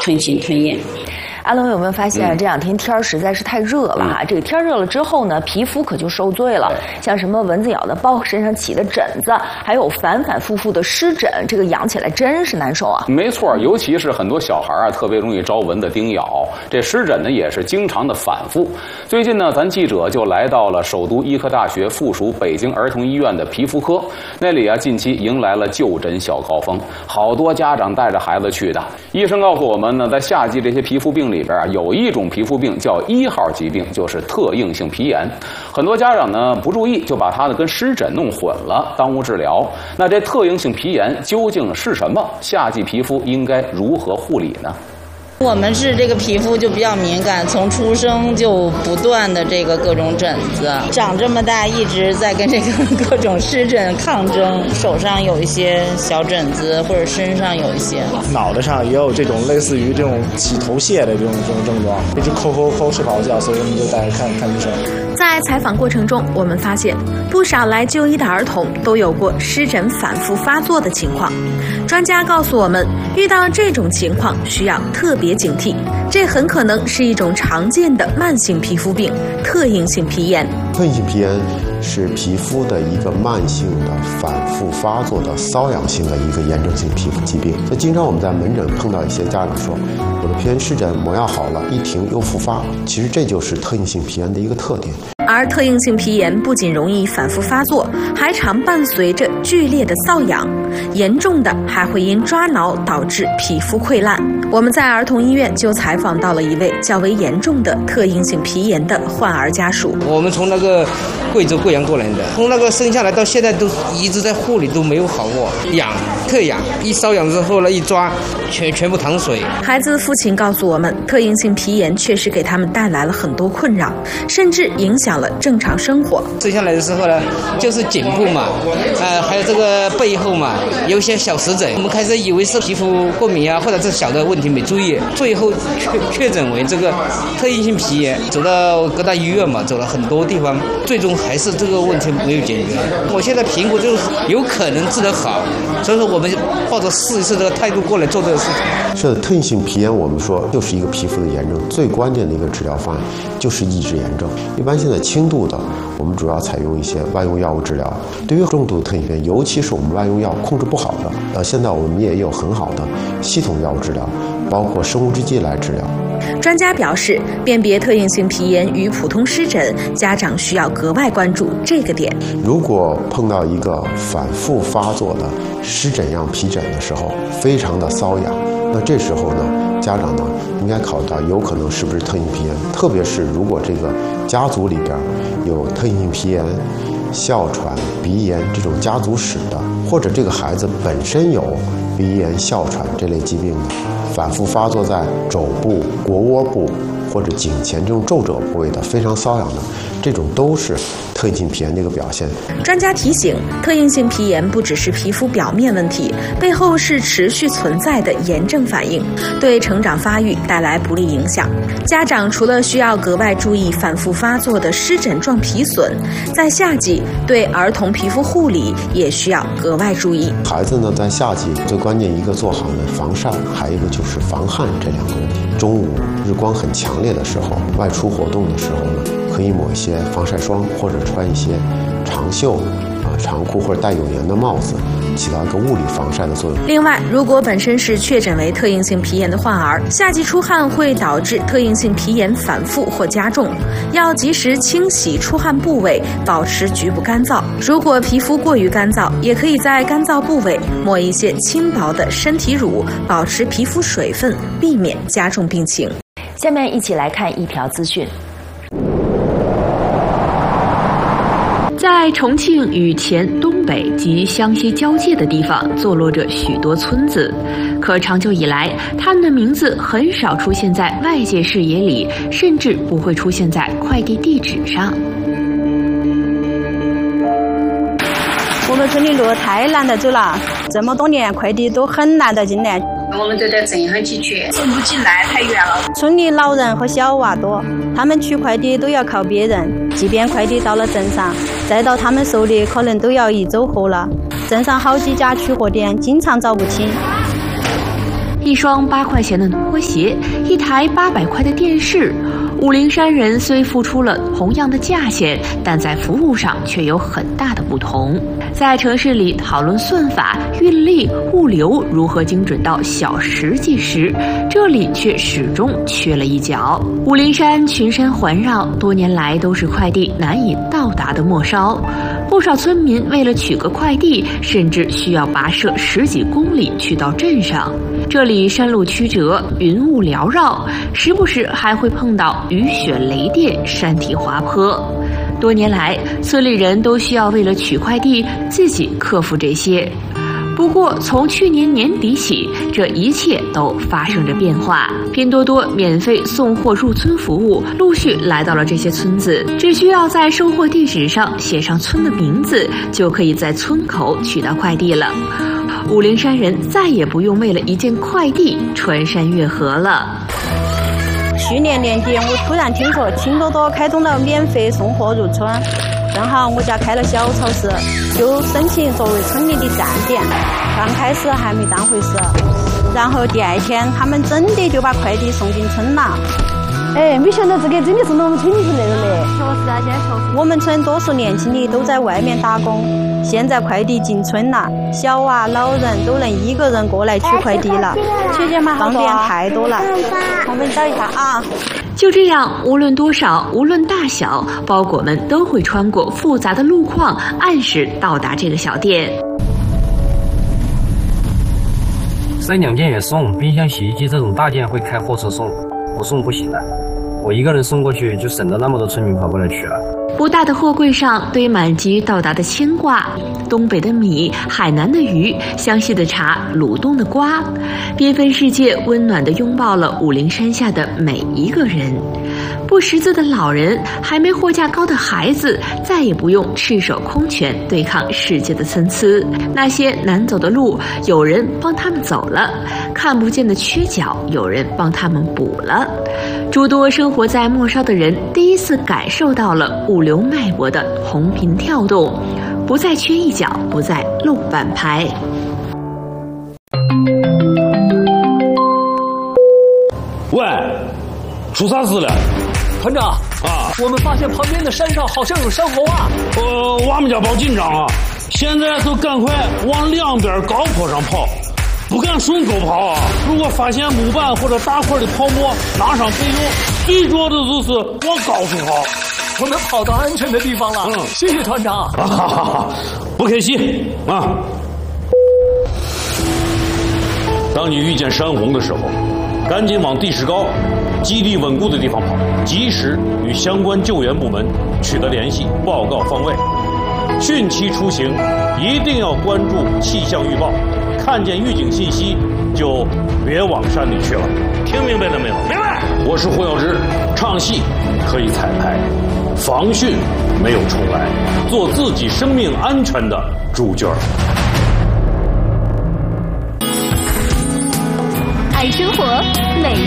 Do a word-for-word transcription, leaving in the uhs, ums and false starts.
吞性吞咽。 阿龙有没有发现这两天天儿实在是太热了哈、嗯？这个天热了之后呢，皮肤可就受罪了，像什么蚊子咬的包、身上起的疹子，还有反反复复的湿疹，这个养起来真是难受啊。 没错，尤其是很多小孩啊，特别容易招蚊子叮咬，这湿疹呢也是经常的反复。最近呢，咱记者就来到了首都医科大学附属北京儿童医院的皮肤科，那里啊近期迎来了就诊小高峰，好多家长带着孩子去的。医生告诉我们呢，在夏季这些皮肤病里边啊，有一种皮肤病叫一号疾病，就是特应性皮炎。很多家长呢不注意，就把它呢跟湿疹弄混了，耽误治疗。那这特应性皮炎究竟是什么？夏季皮肤应该如何护理呢？ 我们是这个皮肤就比较敏感，从出生就不断的这个各种疹子，长这么大一直在跟这个各种湿疹抗争，手上有一些小疹子，或者身上有一些， 脑袋上也有这种类似于这种起头屑的这种这种症状，一直抠抠抠睡不好觉，所以我们就带着看看医生。 在采访过程中，我们发现不少来就医的儿童都有过湿疹反复发作的情况。专家告诉我们，遇到这种情况需要特别警惕，这很可能是一种常见的慢性皮肤病——特应性皮炎。 特应性皮炎是皮肤的一个慢性的、反复发作的瘙痒性的一个炎症性皮肤疾病。所以，经常我们在门诊碰到一些家长说，我的皮炎湿疹抹药好了，一停又复发。其实这就是特应性皮炎的一个特点。 而特应性皮炎不仅容易反复发作，还常伴随着剧烈的瘙痒，严重的还会因抓挠导致皮肤溃烂。我们在儿童医院就采访到了一位较为严重的特应性皮炎的患儿家属。 我们从那个贵州贵阳过来的，从那个生下来到现在都一直在护理，都没有好过，痒特痒，一瘙痒之后呢，一抓全全部淌水。 孩子父亲告诉我们，特应性皮炎确实给他们带来了很多困扰，甚至影响了正常生活。 生下来的时候呢，就是颈部嘛，呃，还有这个背后嘛，有一些小湿疹。我们开始以为是皮肤过敏啊，或者是小的问题没注意，最后确确诊为这个特应性皮炎。走到各大医院嘛，走了很多地方，最终还是这个问题没有解决。我现在评估就是有可能治得好，所以说我们抱着试一试这个态度过来做这个事情。 是的，特应性皮炎我们说就是一个皮肤的炎症，最关键的一个治疗方案就是抑制炎症。一般现在轻度的，我们主要采用一些外用药物治疗。对于重度的特应性皮炎，尤其是我们外用药控制不好的，呃，现在我们也有很好的系统药物治疗，包括生物制剂来治疗。 专家表示，辨别特应性皮炎与普通湿疹，家长需要格外关注这个点。 如果碰到一个反复发作的湿疹样皮疹的时候，非常的瘙痒，那这时候呢，家长呢应该考虑到有可能是不是特应性皮炎，特别是如果这个家族里边有特应性皮炎、哮喘、鼻炎这种家族史的，或者这个孩子本身有鼻炎、哮喘这类疾病的，反复发作在肘部、腘窝部或者颈前这种皱褶部位的非常瘙痒的，这种都是特应性皮炎的一个表现。 专家提醒，特应性皮炎不只是皮肤表面问题，背后是持续存在的炎症反应，对成长发育带来不利影响。家长除了需要格外注意反复发作的湿疹状皮损，在夏季对儿童皮肤护理也需要格外注意。 孩子呢，在夏季最关键一个做好呢防晒，还有一个就是防汗这两个问题。中午日光很强烈的时候，外出活动的时候呢，可以抹一些防晒霜，或者穿一些长袖啊、长裤或者带有檐的帽子，起到一个物理防晒的作用。 另外，如果本身是确诊为特应性皮炎的患儿，夏季出汗会导致特应性皮炎反复或加重，要及时清洗出汗部位，保持局部干燥。如果皮肤过于干燥，也可以在干燥部位抹一些轻薄的身体乳，保持皮肤水分，避免加重病情。下面一起来看一条资讯。 在重庆与黔东北及湘西交界的地方，坐落着许多村子，可长久以来，它们的名字很少出现在外界视野里，甚至不会出现在快递地址上。 我们村的路太难得走了，这么多年快递都很难得进来。 我们这点镇很起缺，走不进来，太远了。 村里老人和小娃多，他们取快递都要靠别人，即便快递到了镇上，再到他们手里可能都要一周后了。镇上好几家取货点经常找不清。 一双八块钱的拖鞋，一台八百块的电视。武陵山人虽付出了同样的价钱，但在服务上却有很大的不同。在城市里讨论算法、运力、物流如何精准到小时计时，这里却始终缺了一角。武陵山群山环绕，多年来都是快递难以到达的末梢。不少村民为了取个快递，甚至需要跋涉十几公里去到镇上。这里山路曲折，云雾缭绕，时不时还会碰到雨雪雷电、山体滑坡。多年来，村里人都需要为了取快递自己克服这些。不过，从去年年底起，这一切都发生着变化。拼多多免费送货入村服务陆续来到了这些村子，只需要在收货地址上写上村的名字，就可以在村口取到快递了。武陵山人再也不用为了一件快递穿山越河了。 去年年底，我突然听说拼多多开通了免费送货入村，正好我家开了小超市，就申请作为村里的站点。刚开始还没当回事，然后第二天他们真的就把快递送进村了。 哎，没想到这个真的是我们村里头来的嘞！ 确实啊，现在确实。我们村多数年轻的都在外面打工，现在快递进村了，小娃、老人都能一个人过来取快递了，方便太多了。我们找一下啊。 就这样，无论多少，无论大小，包裹们都会穿过复杂的路况，按时到达这个小店。 三两件也送，冰箱、洗衣机这种大件会开货车送，不送不行的。我一个人送过去，就省得那么多村民跑过来取了。 不大的货柜上堆满急于到达的牵挂，东北的米，海南的鱼，湘西的茶，鲁东的瓜，缤纷世界温暖地拥抱了武陵山下的每一个人。不识字的老人，还没货价高的孩子，再也不用赤手空拳对抗世界的参差。那些难走的路，有人帮他们走了；看不见的缺角，有人帮他们补了。诸多生活在末梢的人，第一次感受到了物流脉搏的同频跳动，不再缺一角，不再漏半拍。 喂，出啥事了？ 团长啊， 我们发现旁边的山上好像有山猴啊！ 呃，我们家报紧张啊，现在就赶快往两边高坡上跑，不敢顺沟跑啊！如果发现木板或者大块的泡沫，拿上备用。最重要的就是往高处跑。 我们跑到安全的地方了，嗯，谢谢团长。 啊哈哈，不客气啊！当你遇见山洪的时候，赶紧往地势高、基地稳固的地方跑，及时与相关救援部门取得联系，报告方位。汛期出行一定要关注气象预报，看见预警信息就别往山里去了。听明白了没有？明白。我是胡耀之，唱戏可以彩排，防汛没有重来，做自己生命安全的主角。 爱生活，美